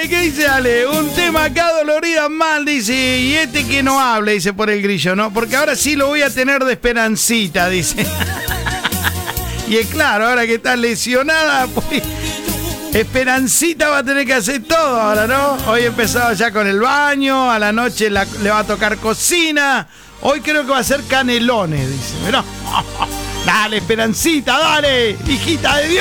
Ale, ¿qué dice Ale? Un tema acá dolorida mal, dice. Y este que no hable, dice por el grillo, ¿no? Porque ahora sí lo voy a tener de Esperancita, dice. Y es claro, ahora que está lesionada, pues, Esperancita va a tener que hacer todo ahora, ¿no? Hoy empezaba ya con el baño, a la noche le va a tocar cocina. Hoy creo que va a ser canelones, dice. Pero, dale, Esperancita, dale, hijita de Dios.